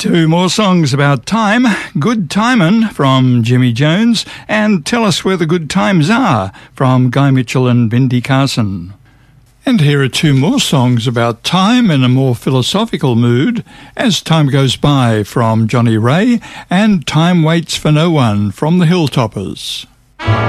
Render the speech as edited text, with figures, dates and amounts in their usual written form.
Two more songs about time. Good Timin' from Jimmy Jones and Tell Us Where the Good Times Are from Guy Mitchell and Bindi Carson. And here are two more songs about time in a more philosophical mood, As Time Goes By from Johnny Ray and Time Waits for No One from the Hilltoppers.